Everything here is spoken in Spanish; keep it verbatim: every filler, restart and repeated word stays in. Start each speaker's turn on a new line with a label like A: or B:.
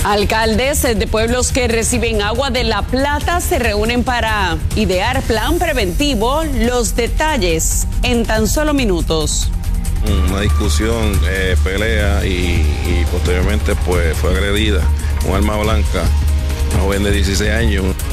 A: Alcaldes de pueblos que reciben agua de La Plata se reúnen para idear plan preventivo. Los detalles en tan solo minutos.
B: Una discusión, eh, pelea y, y posteriormente pues fue agredida con arma blanca, una joven de dieciséis años.